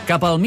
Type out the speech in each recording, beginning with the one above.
Cap al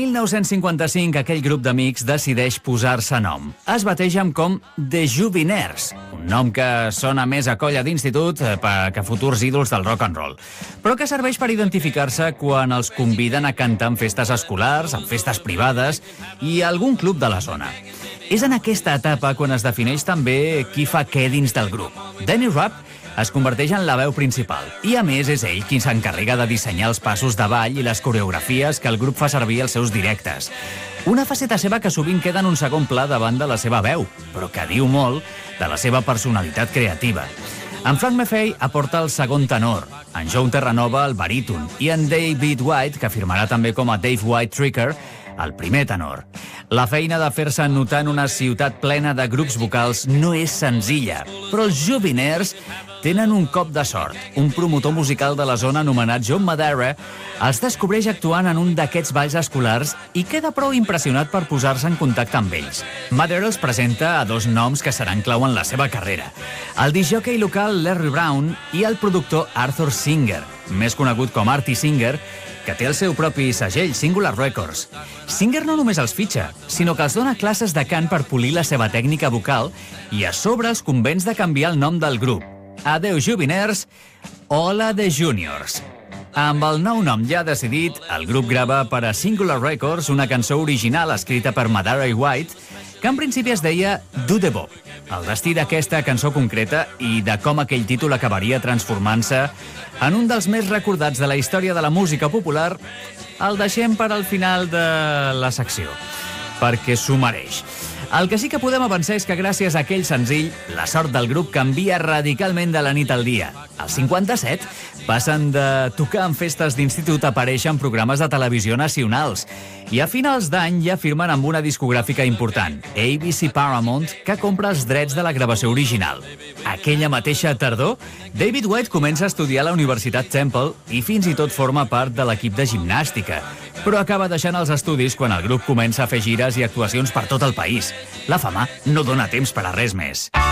1955, aquell grup d'amics decideix posar-se nom. Es bategen com The Juvinaires, un nom que sona més a colla d'institut que a futurs ídols del rock and roll, però que serveix per identificar-se quan els conviden a cantar en festes escolars, en festes privades i a algun club de la zona. És en aquesta etapa quan es defineix també qui fa què dins del grup. Danny Rapp es converteix en la veu principal i, a més, és ell qui s'encarrega de dissenyar els passos de ball i les coreografies que el grup fa servir als seus directes. Una faceta seva que sovint queda en un segon pla davant de la seva veu, però que diu molt de la seva personalitat creativa. En Frank Maffei aporta el segon tenor, en Joe Terranova el baríton i en David White, que firmarà també com a Dave White Tricker, el primer tenor. La feina de fer-se notar en una ciutat plena de grups vocals no és senzilla, però els Juvinaires tenen un cop de sort. Un promotor musical de la zona anomenat John Madara els descobreix actuant en un d'aquests balls escolars i queda prou impressionat per posar-se en contacte amb ells. Madara els presenta a dos noms que seran clau en la seva carrera: el discjòquei local Larry Brown i el productor Arthur Singer, més conegut com Artie Singer, que té el seu propi segell, Singular Records. Singer no només els fitxa, sinó que els dona classes de cant per polir la seva tècnica vocal i a sobre els convenç de canviar el nom del grup. Adeu Juvinaires, hola The Juniors. Amb el nou nom ja decidit, el grup grava per a Singular Records una cançó original escrita per Madara i White, que en principi es deia Do The Bob. El destí d'aquesta cançó concreta i de com aquell títol acabaria transformant-se en un dels més recordats de la història de la música popular, el deixem per al final de la secció, perquè s'ho mereix. El que sí que podem avançar és que gràcies a aquell senzill, la sort del grup canvia radicalment de la nit al dia. Als 57 passen de tocar en festes d'institut a aparèixer en programes de televisió nacionals i a finals d'any ja firmen amb una discogràfica important, ABC Paramount, que compra els drets de la gravació original. Aquella mateixa tardor, David White comença a estudiar a la Universitat Temple i fins i tot forma part de l'equip de gimnàstica, però acaba deixant els estudis quan el grup comença a fer gires i actuacions per tot el país. La fama no dona temps per a res més.